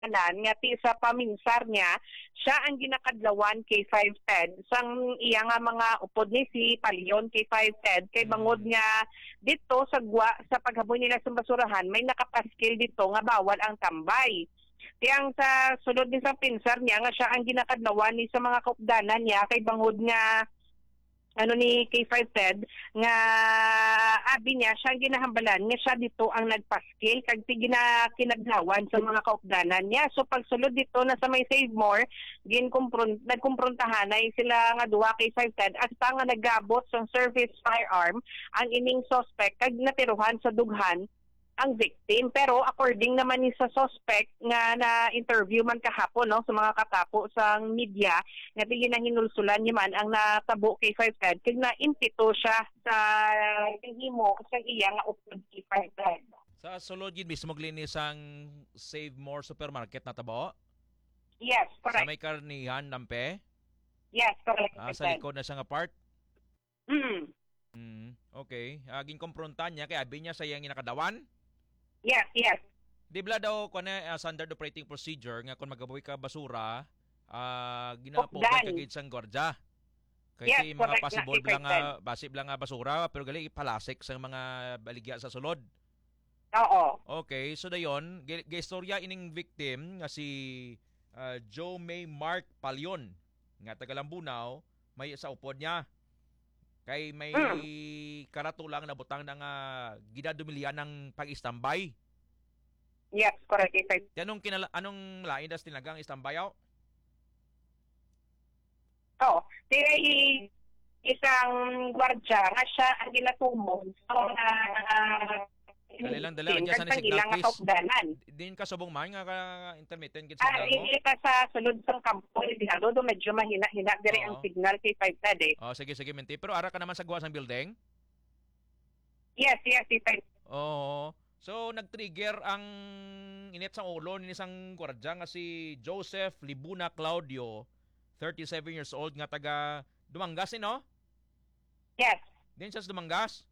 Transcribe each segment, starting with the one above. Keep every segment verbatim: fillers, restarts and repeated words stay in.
kanan nga ti sa paminsar niya siya ang ginakadlawan kay five ten sang iya nga mga upod ni si Palion kay five ten kay bangod Mm. nga dito sa gwa sa paghaboy nila sa basurahan may nakapaskil dito nga bawal ang tambay. Tiyang sa sulod ni sa pinsar niya nga siya ang ginakadlawan ni sa mga kaupdanan niya kay bangod nga ano ni K five Ted nga abi niya siya ang ginahambalan nga siya dito ang nagpaskil kag ti gina kinaglawan sa mga kaupdanan niya. So pagsulod dito na sa may Save More gin kumpron nagkumprontahanay sila nga duha K five Ted hasta nga nagabot sa service firearm ang ining suspect kag natiruhan sa dughan ang victim. Pero according naman ni sa suspect nga na interview man kahapon no sa mga katapo sa media nga tigin ang hinulsulan niya man ang natabo kay five ten kag na impito siya sa himo sa iya nga upod kay five ten. Sa sulod yun mismo glinis ang Save More Supermarket na tabo? Yes, Sa correct. may karnihan, Nampe? Yes, correct. Ah, sa likod na siyang apart? Mm. Mm, okay. Aging kompronta niya kay abi niya sa iyang inakadawan? Yes, yes. Di bala daw kung uh, standard operating procedure nga kung magaboy ka basura, uh, ginapokan Updan. ka gid sang gwardya. Kaya Yes, ti mga correct na, possible if I lang nga basib lang nga basura pero gali ipalasik sa mga baligya sa sulod. Oo. Okay, so dayon, gistorya ining victim nga si uh, Joe May Mark Palion nga taga Lambunaw, may sa upod niya. Kay may Mm. karatulang na butang na nga ginadumilian ng pag-istambay. Yes, correct. If I Anong kinala anong lain das tinagang istambayaw? Oo. Di isang gwardya nga siya ang ginatumon sa mga Dali lang, dali lang dyan sa ni signal, ilang please. kaupdanan. Din ka subong man nga ka intermittent gid Ah, signal mo. hindi ka sa sulod sa kampo, Delgado, do medyo mahina-hina dire ang Oo. signal kay five ten eh. Oh, sige sige menti. Pero ara ka naman sa gawa sang building? Yes, yes, if I Oo. So nag-trigger ang init sa ulo ni isang gwardiya nga si Joseph Libuna Claudio, thirty-seven years old nga taga Dumangas, eh, no? yes. Din siya sa Dumangas.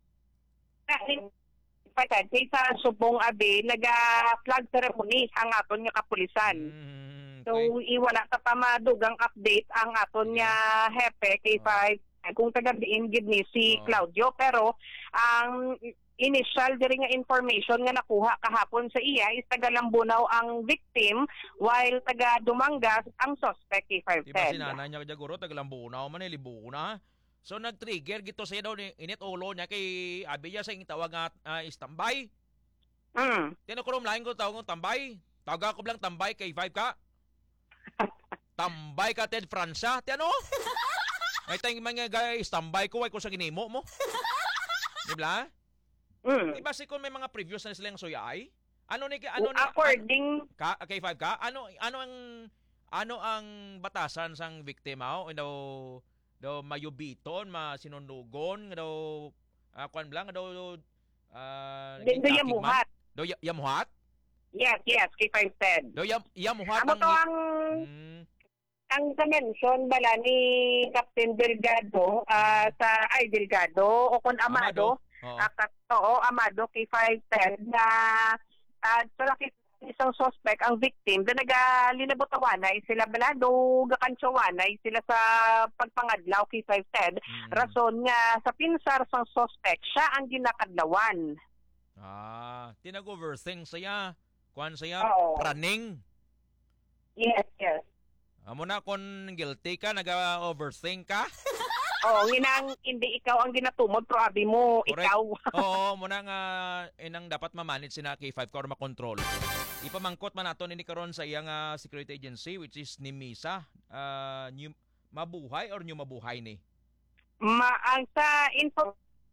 Patad, kay sa subong abi, naga-flag ceremony ang aton nga kapulisan. Mm, So, okay. iwala ka pa madugang update ang aton nga hepe kay Oh. five kung taga-diin gid ni si Oh. Claudio. Pero, ang initial diri nga information nga nakuha kahapon sa iya is taga Lambunaw ang victim while taga Dumangas ang suspect kay five Diba ten. si nanay niya kaya guro, tagalambunaw man, eh, libuna. So nag-trigger gito siya daw ni init ulo niya kay abi niya sa ing tawag nga uh, istambay. Mm. Tinukulong lain ko tawag ng tambay. Tawag ko lang tambay kay five ka. Tambay ka Ted Francia. Ti ano? May tayong mga guys, tambay ko ay kung sa ginimo mo. Di ba? Mm. Di ba si kung may mga previews na silang suyay? Ano ni ano ni According ka kay five ka? Ano ano ang ano ang batasan sang biktima o daw daw mayubiton, masinunugon, nga daw uh, kwan lang nga daw uh, din do yamuhat. Daw ya- yamuhat? Yes, yes, kay five ten. Daw yam yamuhat Amo ang to ang mm, ang sa-mention bala ni Captain Delgado ah, sa ay Delgado o kun Amado, Oo. ah, kat- oo, Amado kay five ten na uh, sa laki isang suspect ang victim da nagalinabotawanay sila bala do gakantsawanay sila sa pagpangadlaw kay five ten Mm. rason nga sa pinsar sang suspect siya ang ginakadlawan. Ah, tinag-overthink saya. Kwan saya Oo. praning. Yes, yes. Amo na kung guilty ka, nag-overthink ka. Oh, nginang hindi ikaw ang ginatumod pero abi mo Correct. ikaw. Oo, muna nga inang dapat ma-manage sina K five ka or makontrol. Ipamangkot man nato ni karon sa iyang uh, security agency which is ni MISA. Uh, new, mabuhay or new mabuhay ni? Ma ang sa info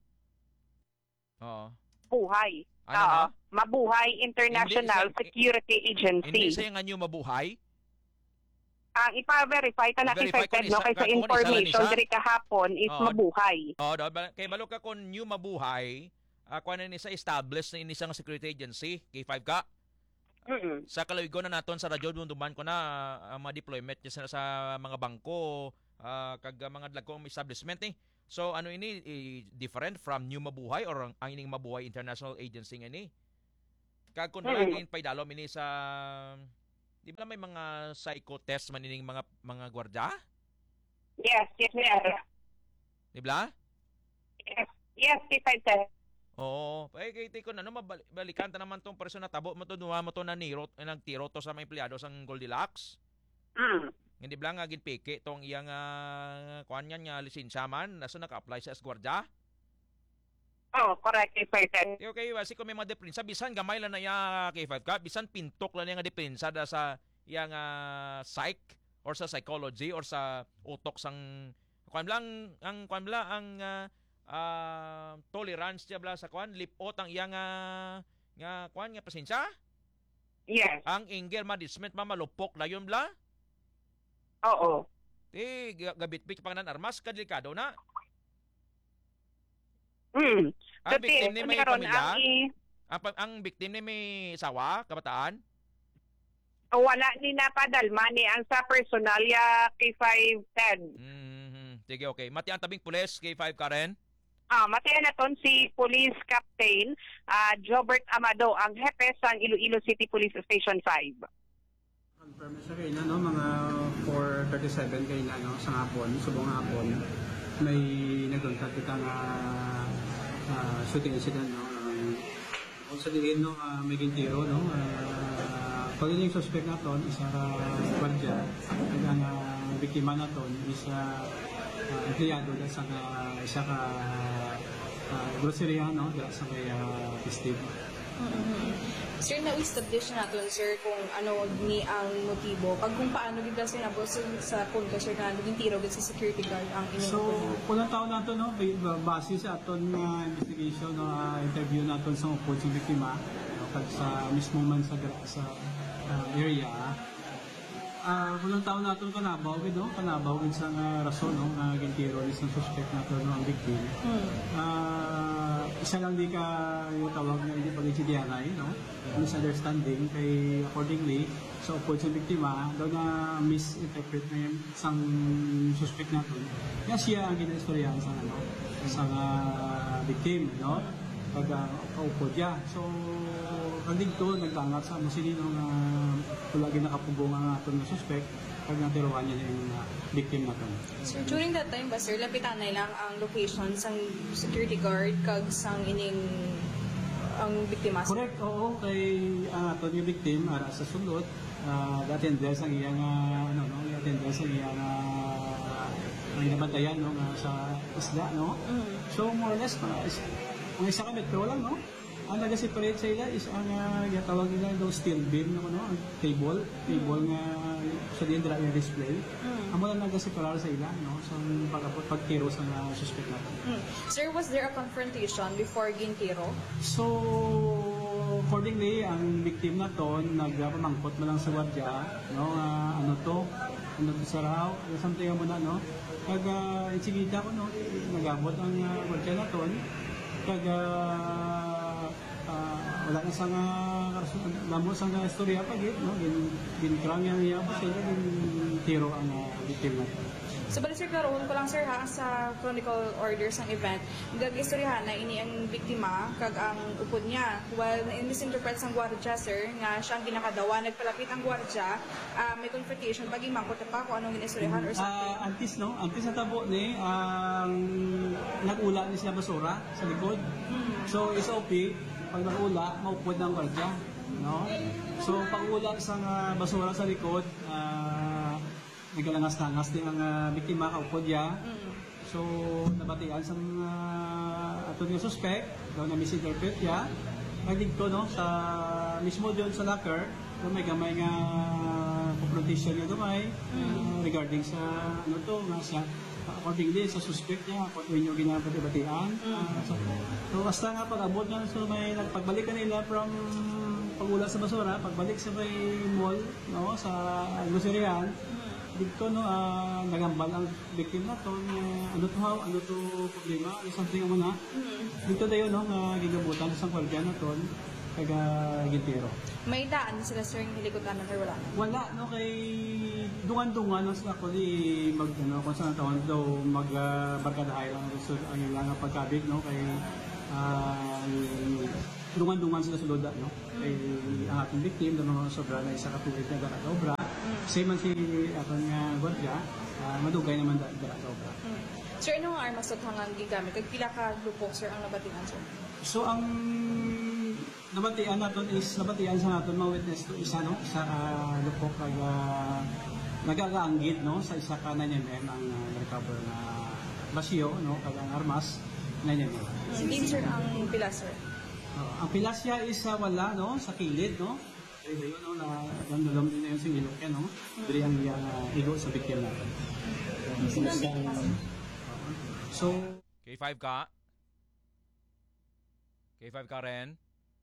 Oo. buhay. Ano Oo. na? Mabuhay International Hindi siya- Security Agency. Hindi siya nga new mabuhay? Ang ipa-verify ta na kay Verify Ted kung no isa- kay sa kung isa lang information isa. diri kahapon is Oo. mabuhay. Oo, daw kay balo ka kung new mabuhay, uh, kuan ni sa established ni isang security agency, K five ka. Mm. Sa kaluigon na naton sa radyo dunduman ko na uh, mga deployment niya sa, sa mga bangko, uh, kag uh, mga dagkong establishment ni. So ano ini eh, different from new mabuhay or ang, ang ining mabuhay international agency nga ni. Kag kun Mm. lagi paidalom ini sa Di ba may mga psycho test manining mga mga gwardiya? Yes, yes, sir. Di ba? Yes, yes, T five, sir. Oo. Ay kay ko na no mabalikan ta naman tong person na tabo mo to duwa mo to na niro nagtiro to sa mga empleyado sang Goldilocks. Mm. Hindi ba nga ginpiki tong iyang uh, kuan yan nga lisensya man naso naka-apply sa gwardiya? Oh, correct, T five, sir. Okay, wasi ko may mga depensa bisan gamay lang na ya K five ka, bisan pintok lang nga depensa da sa iyang uh, psych or sa psychology or sa utok sang kuan lang ang kuan lang ang uh, uh, tolerance niya bla sa kuan lipot ang iyang uh, nga kuan nga pasensya. Yes. Ang anger management mamalupok na yun bla. Oo. Ti gabit-bit pa nan armas kadelikado na. Mm. Ang victim ni may karon pamilya? ang i- Ang, ang victim ni may sawa, kabataan? wala ni napadalma ni ang sa personalya K five ten. Mm-hmm. Sige, okay. Mati ang tabing pulis, K five Karen? Ah, matayan na ton si Police Captain ah, Jobert Amado, ang hepe sa Iloilo City Police Station five. Confirm sa kayo na, no? Mga four thirty-seven kayo na, no? Sa hapon, subong hapon, may nagungkat kita nga uh, shooting incident, no? Um, kung sa diin, no, uh, may gintiro, no? Uh, pag yung suspect naton, isa ka kwadya, at ang uh, biktima naton, isa uh, empleyado na sa uh, isa ka uh, grocery, no? Dahil sa may uh, festive. Mm-hmm. Sir, na-establish na natin, sir, kung ano ni ang motibo. Pag kung paano gid sir na boss sa punto, sir, na naging tiro gid sa security guard ang inyong So, unang taon nato, no, base sa aton nga investigation, no, uh, interview naton sa upod sa biktima, no, kag sa mismo man sa sa uh, area. Ah, uh, unang taon naton kanabaw gid, no, kanabaw gid sa nga rason, no, nga gintiro ni sa suspect naton, no, ang victim. Hmm. Ah, isa lang di ka yung tawag nga hindi pag-insidianay, no? Misunderstanding kay accordingly sa upod sa biktima daw na misinterpret na yung isang suspect natin. Kaya siya ang ginaistoryahan sa ano sa uh, victim, no? Pag uh, kaupod niya. So kandig to nagtangat sa mo sinino nga wala ginakapugong ang aton nga suspect pag natiruan niya yung uh, victim natin. Sir, during that time ba, sir, lapitan na lang ang location sang security guard kag sang ining ang biktima? Sir? Correct, oo. Kay uh, aton yung victim, ara sa sulod, uh, attender sa iyang, uh, ano, no, attender sa iyang, uh, ang nabantayan, no, nga sa isla, no? Mm. So, more or less, uh, is, ang isa ka metro lang, no? Ang nag-separate sa ila is ang uh, tawag nila daw steel beam, no, no? Ang table, table nga sa diyan dira yung display. Mm. Amo lang nag-separate sa ila, no? So, pagkapot pagtiro sa uh, suspect natin. Mm. Sir, was there a confrontation before gintiro? So, accordingly, ang victim na to, nagpamangkot mo lang sa gwardiya, no, uh, ano to, ano to sa raw, something mo na, no, kag uh, itsigita ko, no, nagabot ang uh, gwardiya na to, kag uh, uh, wala na sa nga, lamo sa nga istorya pag, no, gin, ginkrang yan niya pa sila, gin tiro ang uh, victim na to. So, bali sir, karoon ko lang sir ha, sa chronicle orders ng event, gag-istoryahan na ini ang biktima, kag ang upod niya. While na-misinterpret sang gwardiya sir, nga siya ang ginakadawa, nagpalapit ang gwardiya, uh, may confrontation, paging mangkot pa kung anong ginistoryahan or something. Uh, antis, no? Antis na tabo ni, ang nag-ula ni siya basura sa likod. Hmm. So, S O P, pag nag-ula, maupod ng gwardiya, no? So, pag-ula sa uh, basura sa likod, uh, nagalangas-langas din ang uh, biktima kaupod niya. Mm. So, nabatian sa mga uh, ato nga suspect, daw na misinterpret niya. Nagdig ko, no, sa mismo doon sa locker, doon may gamay nga confrontation niya gamay uh, regarding sa ano to, nga sa accordingly sa suspect niya, kung yung ginapatibatian. Uh, so, so, basta nga pag-abot nga, so may nagpagbalik ka nila from pag-ula sa basura, pagbalik sa may mall, no, sa groceryan, dito, no, uh, nagambal ang victim na to, uh, ano to, how, ano to problema, ano something mo na. Mm. Dito tayo, no, nga gigabutan sa kwardiya na to, kaga gintiro. May daan sila sir yung hilikotan na or wala? Wala, no, kay dungan-dungan, no, sila ko di mag, ano, kung saan taon daw, mag, uh, barkadahay lang, so, ang ilang pagkabig, no, kay, uh, dungan-dungan sila sa loda, no? Kay ang ating victim, ng mga sobra na isa katulig na dara ka obra. Same man si atong uh, gwardiya, uh, madugay naman da- dara ka obra. Mm. Sir, ano ang armas at hangang gigamit? Kag pila ka grupo, sir, ang nabatian, sir? So ang nabatian naton is nabatian sa naton mga witness to isa no isa ka lupok kag uh, nagagaanggit no sa isa ka nine millimeter ang uh, recover na basyo no kag ang armas nine millimeter. Hindi, sir, ang pila, sir. Uh, ang pilasya is uh, wala no sa kilid no. Dili yun no na landulom din na yun sa ilok yan no. Dili ang iyang uh, igo sa biktima natin. So K five ka? K five ka rin?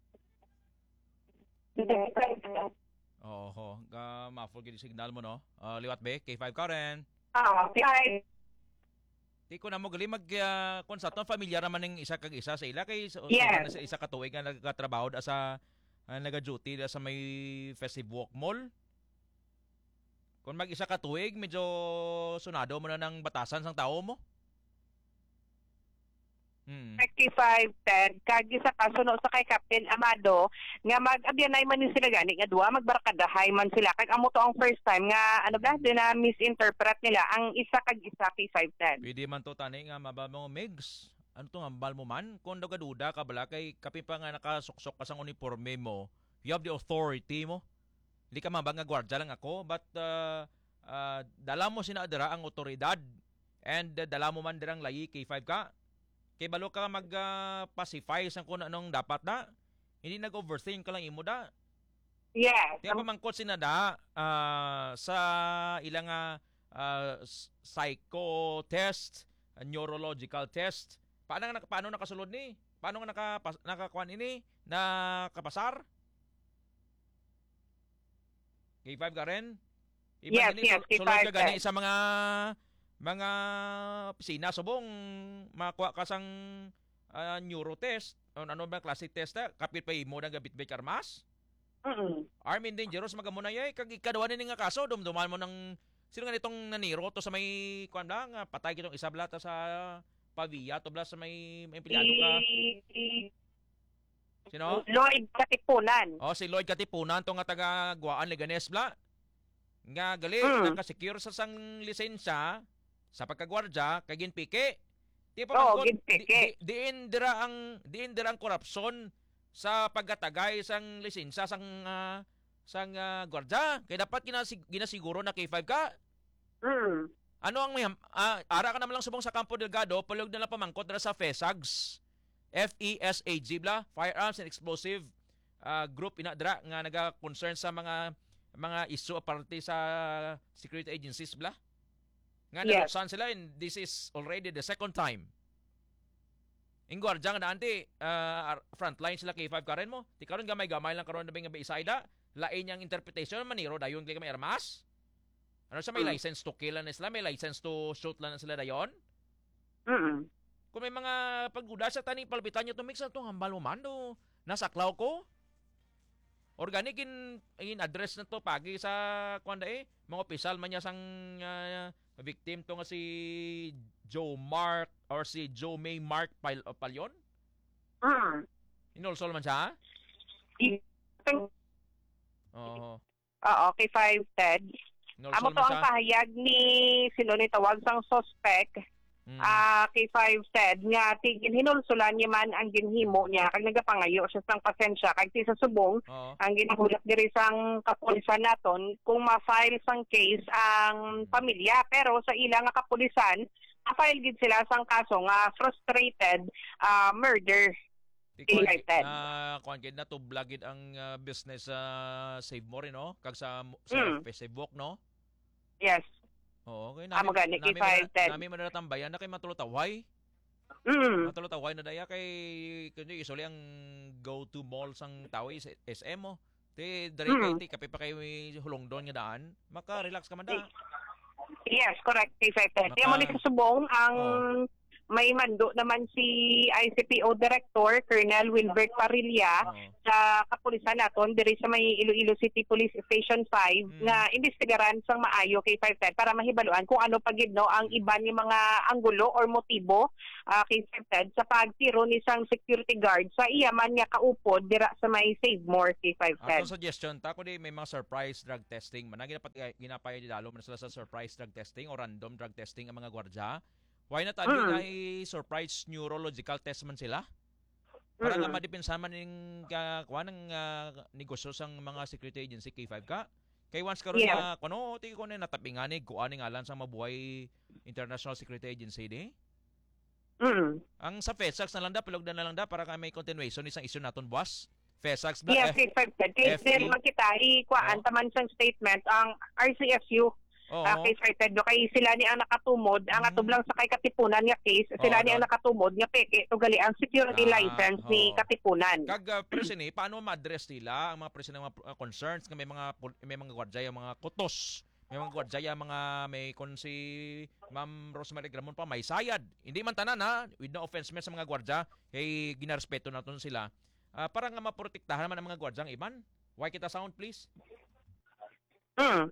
Oo, ga muffle gid signal mo no. Uh, liwat be, K five ka rin. Ah, okay. Di ko na mo gali mag uh, kung sa ton familiar naman ning isa kag isa sa ila kay so, Yes. so, sa isa ka tuig nga nagatrabaho da sa uh, naga-duty da sa may Festive Walk Mall. Kung mag isa ka tuig, medyo sunado mo na ng batasan sang tao mo. Hmm. fifty-five ten kag sa kasunod sa kay Captain Amado nga mag-abyanay man ni sila gani nga duha magbarakadahay man sila kag amo to ang first time nga ano ba din na misinterpret nila ang isa kag isa kay five ten. Pwede man to tani nga mababa mo migs. Ano to hambal mo man? Kung daw gaduda ka bala kay kapi pa nga nakasuksok ka sang uniforme mo, you have the authority mo. Hindi ka mabang nga gwardiya lang ako but uh, uh, dala mo sinadara ang otoridad and uh, dala mo man dirang layi K five ka. Kay balo ka mag-pacify uh, sang kung anong dapat na. Hindi nag-overthink ka lang imo da. Yes. Kaya pamangkot sinada uh, sa ilang uh, psycho test, uh, neurological test. Paano nga paano nakasulod ni? Paano nga naka nakakuan ini? Nakapasar? K five ka rin? Iba Yes, gani, yes, sul- K sulod five ka gani ka. sa mga mga opisina subong makuha ka sang uh, neuro test o ano ba classic test na kapit pa imo na gabit-bit karmas. Mm. Armin dangerous magamuna yay kag ikaduha ni nga kaso dumduman mo ng sino nga nitong naniro to sa may kuan ba nga patay kitong isa bla ta sa Pavia to bla sa may, may empleyado ka. Sino? Lloyd Katipunan. Oh, si Lloyd Katipunan to nga taga Guaan Leganes bla. Nga gali Mm. naka-secure sa sang lisensya sa pagkagwardya kay ginpike. Di pa Oo, mangkot, ginpike. di, di, diin dira ang diin dira ang korupsyon sa pagkatagay sang lisensya sang uh, sang uh, gwardya. Kay dapat ginasig, ginasiguro na K five ka. Mm. Ano ang may uh, ara ka naman lang subong sa Campo Delgado, palug na lang pamangkot dira sa FESAGs. F E S A G bla, Firearms and Explosive uh, group ina dira nga naga-concern sa mga mga issue aparte sa security agencies bla. Nga Yes. naluksan sila and this is already the second time. Ing gwardiya nga naanti uh, frontline sila K five karen mo. Ti karon gamay-gamay lang karon na nga beisayda. Lain yang interpretation maniro dayon kay may armas. Ano sa may Mm. license to kill na sila, may license to shoot lang na sila dayon. Mm. Kung may mga pagguda sa tani palpitan nyo to mix to hambal mo man do. Nasaklaw ko. Organic in, in address na to pagi sa kuanda eh mga opisyal man niya sang uh, victim to nga si Joe Mark or si Joe May Mark Pal Palyon. Mm. Inulsol man siya. I- Oo. Oo, kay five ten. Amo Inulsol to man ang siya. kahayag ni sino ni tawag sang suspect. Mm. Ah, kay five said nga tigin hinulsulan niya man ang ginhimo niya kag nagapangayo siya sang pasensya kag ti sa subong Oo. ang ginahulat diri sang kapulisan naton kung ma-file sang case ang pamilya pero sa ilang nga kapulisan ma-file gid sila sang kaso nga frustrated ah, murder. Ti kuan Delighted. na kuan gid na to blagid ang uh, business sa Save More no kag sa sa Mm. Facebook no. Yes. Oo, okay. Amo gani, kay five ten. Nami man natambayan na kay matulutaway. Mm. Matulutaway na daya kay kundi isuli ang go-to mall sang tao is S M mo. Ti diri kay Mm. ti kape pa kay hulong doon nga daan, maka-relax ka man da. Yes, correct. Kay five ten. Maka- Kaya mo ni sa subong ang Oo. may mando naman si I C P O Director Colonel Wilbert Parilla Oo. sa kapulisan naton diri sa may Iloilo City Police Station five Mm. nga investigaran sang maayo kay five ten para mahibaluan kung ano pagid no ang iban yung mga anggulo or motibo ah, kay five ten sa pagtiro ni sang security guard sa iya man nga kaupod dira sa may Save More kay five ten. Ato suggestion, tako di may mga surprise drug testing. Manang ginapat ginapaya di dalo man sila sa surprise drug testing o random drug testing ang mga gwardya. Why not agi Mm. nga i-surprise neurological test man sila? Para nga Mm. madipinsa man ning uh, kuha ng ah, negosyo sang mga security agency K five ka. Kay once karon Yes. nga kuno tigi ko na natapingan ni kuha ning ngalan sa mabuhay International Security Agency di. Mm. Ang sa FESAX na lang da, pilog na lang da para ka may continuation isang issue naton boss. FESAX ba? Yes, F- kay five ten. Kay F E. din magkita ikuan Oo. taman sang statement ang R C S U. Oo. Uh, kay Sir Ted, kay sila ni ang nakatumod, ang Mm. atublang sa kay Katipunan nga case, sila Oo, ni ang doon. nakatumod nga peke to gali ang security Ah, license ni oo. Katipunan. Kag uh, person eh, paano ma-address nila ang mga person ng mga uh, concerns nga may mga pol- may mga gwardiya yung mga kutos. May mga gwardiya yung mga may kon si Ma'am Rosemary Gramon pa may sayad. Hindi man tanan ha, with no offense man sa mga gwardiya, kay ginarespeto naton sila. Ah, para nga maprotektahan man ang mga gwardiya iban. Why kita sound please? Mm.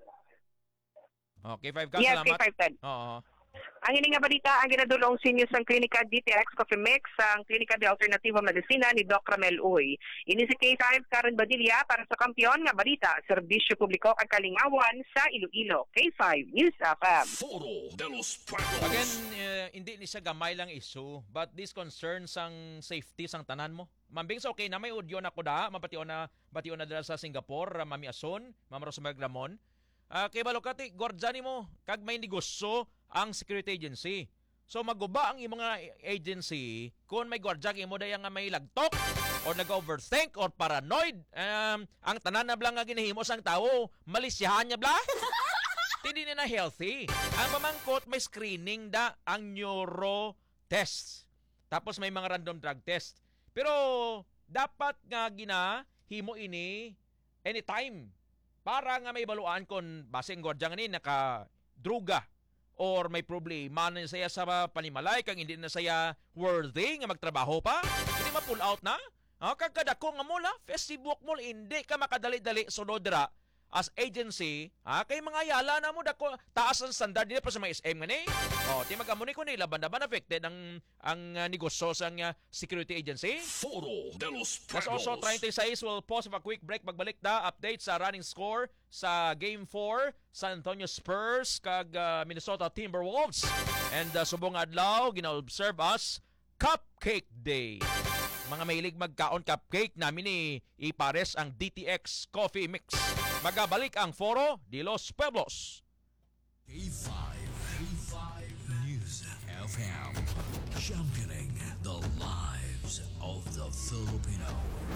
Okay, five ka, Yes, kay salamat. five ten. Oo. Ang ini nga balita ang ginadulong sinyo sa Klinika D T X Coffee Mix ang Klinika de Alternativa Medicina ni Doc Ramel Uy. Ini si K five Karen Badilla para sa kampiyon nga balita, serbisyo publiko kag kalingawan sa Iloilo. K five News F M. Foro de los Pueblos. Again, eh, hindi ni siya gamay lang issue, but this concerns ang safety sang tanan mo. Mambing sa okay na may audio na ko da, mabation na bation na dala sa Singapore, Mami Ason, Ma'am Rosemary Gramon. Ah, kay balokati gwardiya nimo kag may negosyo ang security agency. So maguba ang imong mga agency kung may gwardiya imo daya nga may lagtok or nag-overthink or paranoid. Um, ang tanan na blang nga ginahimo sang tao, malisyahan niya bla. Hindi na healthy. Ang pamangkot may screening da ang neuro test. Tapos may mga random drug test. Pero dapat nga ginahimo ini anytime para nga may baluan kung basing gwardiya nga ni naka druga or may problema na saya sa panimalay kang hindi na saya worthy nga magtrabaho pa. Hindi ma-pull out na. Ah, kagkadako nga mula, Facebook mo, hindi ka makadali-dali sunod dira as agency, ah, kay mga yala na mo dako taas ang standard nila pa sa mga S M nga ni. Oh, ti magamuni ko ni laban laban affected ang ang uh, negosyo sa uh, security agency. Foro de los That's Pueblos. also thirty-six will pause of a quick break. Magbalik da update sa running score sa Game four San Antonio Spurs kag uh, Minnesota Timberwolves. And uh, subong adlaw gina-observe us Cupcake Day. Mga mahilig magkaon cupcake namin ni ipares ang D T X Coffee Mix. Magabalik ang Foro de los Pueblos. K five. K five News F M. Championing the lives of the Filipino.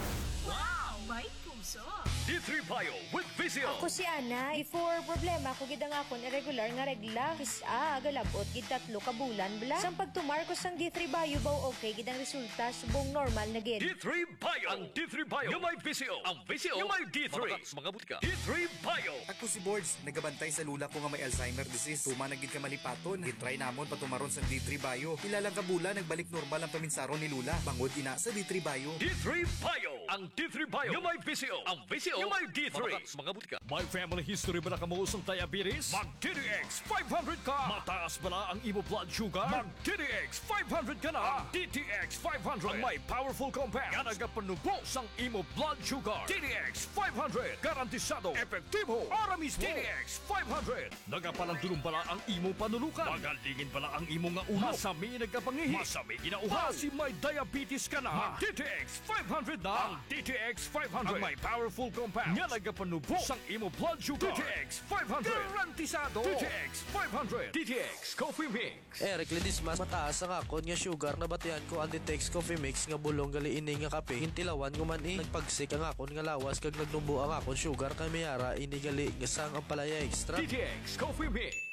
Wow! May puso! D three Bio with Vizio. Ako si Ana, before problema ko gid ang akon irregular nga regla. Kisa galabot gid tatlo ka bulan bla. Sang pagtumar ko sang D three Bio baw okay gid ang resulta subong normal na gid. D three Bio. Ang D three Bio. Yung may Vizio. Ang Vizio. Yung may D three. Mga butika. D three Bio. Ako si Boards, nagabantay sa lula ko nga may Alzheimer disease. Tuma na gid ka malipaton. Gitry namon patumaron sa D three Bio. Ilang kabula nagbalik normal ang paminsaron ni Lula. Bangod ina sa D three Bio. D three Bio. Ang D three Bio. Yung may Vizio. Ang Vizio. Yung may D three. Mga butika. May family history ba na kamuusong diabetes? Mag D D X five hundred ka. Mataas ba na ang imo blood sugar? Mag D D X five hundred ka na. D T X five hundred. Ang may powerful compounds. Nga nagapanubos ang imo blood sugar. D D X five hundred. Garantisado. Epektibo. Para mismo. D D X five hundred. Nagapalandulong bala ang imo panulukan. Magalingin bala ang imo nga ulo. Masami nagapangihi. Masami ginauhaw. Si may diabetes ka na. Mag D T X five hundred na. Ang D T X five hundred. Ang may powerful compounds. Nga nagapanubos ang imo blood sugar. D T X five hundred. Garantisado. D T X five hundred. D T X Coffee Mix. Eric Ledismas, mataas ang akon nga sugar na batian ko ang Ditex Coffee Mix nga bulong gali ini nga kape. Hintilawan ko man eh. Nagpagsik ang akon nga lawas kag nagnumbo ang akon sugar kay mayara ini gali nga sang ang palaya extra. D T X Coffee Mix.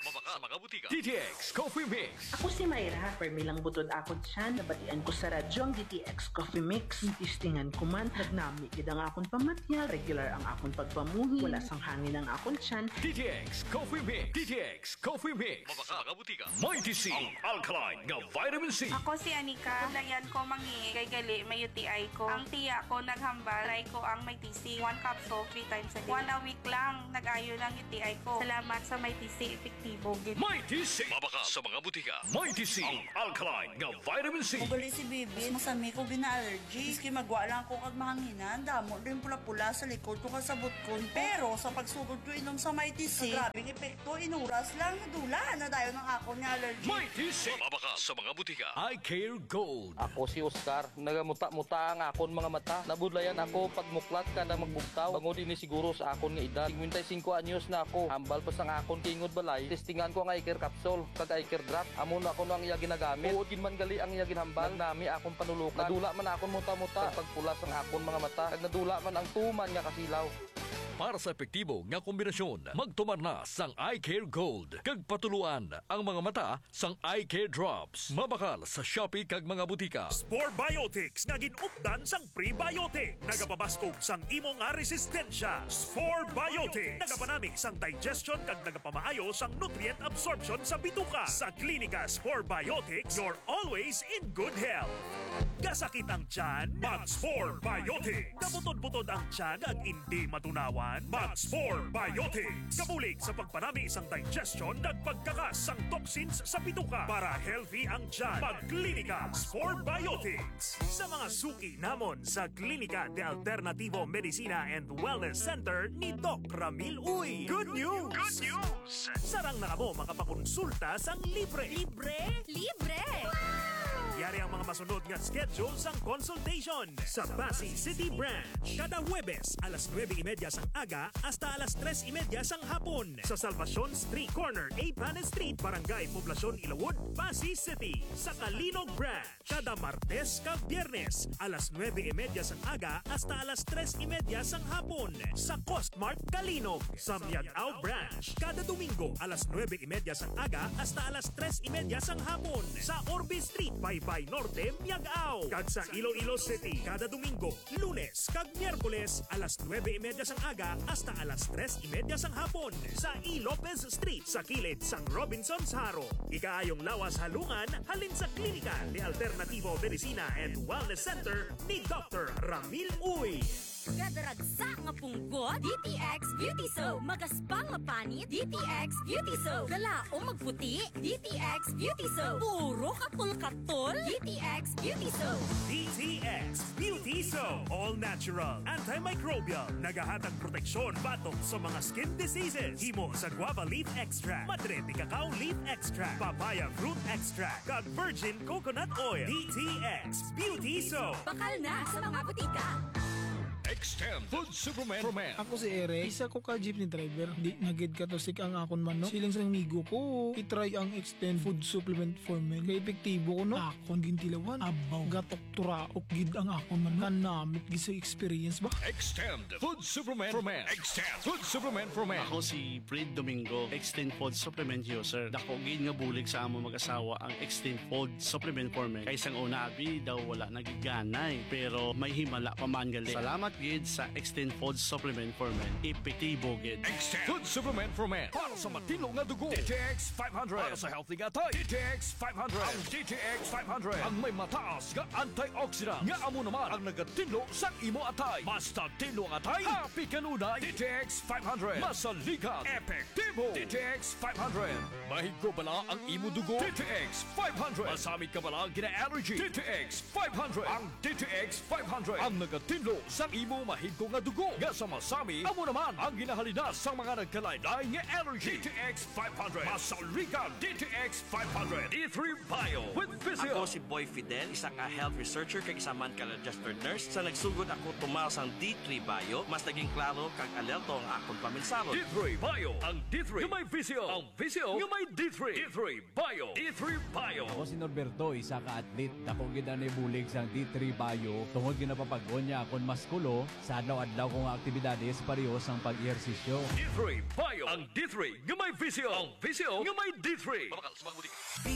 Mabaka sa mga butika. D T X Coffee Mix. Ako si Mayra, permilang butod ako dyan, nabatian ko sa radyo ang D T X Coffee Mix. Itistingan ko man, nagnami gid ang akong pamatyal, regular ang akong pagpamuhi, wala sang hangin ang akong tiyan. D T X Coffee Mix. D T X Coffee Mix. Mabaka sa mga butika. Mighty C. Ang alkaline nga vitamin C. Ako si Anika. Kulayan ko mangi kay gali may U T I ko. Ang tiya ko naghambal, try ko ang may T C. One capsule, three times a day. One a week lang, nag-ayo ng U T I ko. Salamat sa may T C, epektibo. Mighty C. Mabaka sa mga butika. Mighty C. Ang alkaline nga vitamin C. Ugali si Bibi, masami ko gina-allergy. Iski magwa lang ko kag mahanginan, damo rin pula-pula sa likod ko kasabot ko. Pero sa pagsugod ko inom sa Mighty C, grabing epekto, inuras lang, dula na dayo ng ako ni allergy. Mighty C. Mabaka sa mga butika. I Care Gold. Ako si Oscar, nagamuta-muta ang akon mga mata. Nabudlayan ako pagmuklat kada magbugtaw. Bangod ini siguro sa akon nga edad. fifty-five anyos na ako. Hambal pa sang akon tingod balay. Testingan ko ang I Care capsule, kag I Care drop. Amo na ako ang iya ginagamit. Uod man gali ang iya ginhambal. Nami akon panulukan. Nadula man akon muta-muta. Kag pagpula sang akon mga mata. Kag nadula man ang tuman nga kasilaw. Para sa epektibo nga kombinasyon, magtumar na sang I Care Gold. Kag patuluan ang mga mata sang I Care Drops. Mabakal sa Shopee kag mga butika. Spore Biotics nga ginupdan sang prebiotic. Nagapabaskog sang imo nga resistensya. Spore Biotics. Nagapanamig sang digestion kag nagapamaayo sang nutrient absorption sa bituka. Sa klinika Spore Biotics, you're always in good health. Kasakit ang tiyan, mag Spore Biotics. Kabutod-butod ang tiyan ag hindi matunawan, mag Spore Biotics. Kabulig sa pagpanami isang digestion at pagkakas sang toxins sa bituka para healthy ang tiyan. Pagklinika Spore Biotics. Sa mga suki namon sa Klinika de Alternativo Medicina and Wellness Center ni Doc Ramil Uy. Good news! Good news! Sarang na kamo makapakonsulta sang libre. Libre? Libre! Yari ang mga masunod nga schedule sang consultation sa Pasig City Branch. Kada Huwebes, alas nueve y media sang aga hasta alas tres y media sang hapon sa Salvacion Street Corner, A. Panes Street, Barangay Poblacion, Ilawod, Pasig City. Sa Kalinog Branch, kada Martes kag Biyernes, alas nueve y media sang aga hasta alas tres y media sang hapon sa Costmart Kalinog. Sa Miagao Branch, kada Domingo, alas nueve y media sang aga hasta alas tres y media sang hapon sa Orbe Street, Baybay Norte, Miagao. Kag sa Iloilo City, kada Domingo, Lunes kag Miyerkules, alas nueve y media sang aga hasta alas tres y media sang hapon sa E. Lopez Street sa kilid sang Robinson's Haro. Ikaayong lawas halungan halin sa Klinika de Alternativo Medicina and Wellness Center ni Doctor Ramil Uy. Gadaragsa nga punggot, D T X Beauty Soap. Magaspang mapanit, D T X Beauty Soap. Galaong magputi, D T X Beauty Soap. Puro katol-katol, D T X Beauty Soap. D T X Beauty Soap. All natural, antimicrobial, nagahatag proteksyon batok sa mga skin diseases. Himo sa guava leaf extract, madre de cacao leaf extract, papaya fruit extract, kag virgin coconut oil. D T X Beauty Soap. Bakal na sa mga butika. Extend Food Supplement for Men. Ako si Eric, isa ko ka jeepney driver. Di nagid ka to sik ang akon manok. Siling sa migo ko, itry ang Extend Food Supplement for Men. Kaya epektibo ko no, akon gintilawan. Abaw, gatok turaok gid ang akon manok. Kanamit gid sa experience ba? Extend Food Supplement for Men. Extend Food Supplement for Men. Ako si Fred Domingo, Extend Food Supplement user. Dako gid nga bulig sa amo mag-asawa ang Extend Food Supplement for Men. Kaysang una abi daw wala nagiganay, pero may himala pa man gali. Salamat gid sa Extend Food Supplement for Men. Epektibo gid. Extend Food Supplement for Men. Para sa matino nga dugo, D T X five hundred. Para sa healthy nga tay, D T X five hundred. Ang D T X five hundred ang may mataas nga antioxidant nga amo naman ang nagatinlo sa imo atay. Basta tinlo ang atay, happy kanunay. D T X five hundred. Masaligan, epektibo. D T X five hundred. Mahigro bala ang imo dugo. D T X five hundred. Masamit ka bala gina-allergy. D T X five hundred. Ang D T X five hundred ang nagatinlo sa imo mahigko nga dugo. Nga sa masami, amo naman ang ginahalinas sa mga nagkalaylay nga allergy. D T X five hundred. Masaligan, D T X five hundred. D three Bio with Visio. Ako si Boy Fidel, isa ka health researcher kag isa man ka registered nurse. Sa nagsugod ako tumaw sang D three Bio, mas naging klaro kag alerto ang akong paminsaro. D three Bio, ang D D three nga may visio. Ang visio nga may D three. D three Bio. D three Bio. Ako si Norberto, isa ka atlet. Dako gid ang ibulig sang D three Bio. Tungod ginapapag-on niya akong maskulo sa adlaw-adlaw kong aktibidades parehas ang pag-ehersisyo. D three Bio. Ang D three nga may visio. Ang visio nga may D three.